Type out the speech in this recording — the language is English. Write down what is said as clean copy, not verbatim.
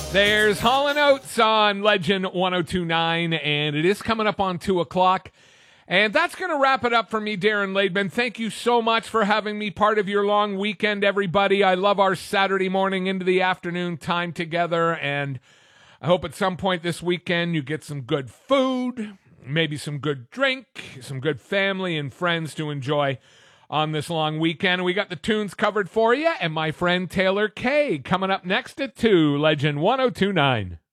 There's Hall & Oates on Legend 1029, and it is coming up on 2 o'clock. And that's going to wrap it up for me, Darren Laidman. Thank you so much for having me part of your long weekend, everybody. I love our Saturday morning into the afternoon time together, and I hope at some point this weekend you get some good food, maybe some good drink, some good family and friends to enjoy on this long weekend. We got the tunes covered for you, and my friend Taylor Kay coming up next at 2, Legend 1029.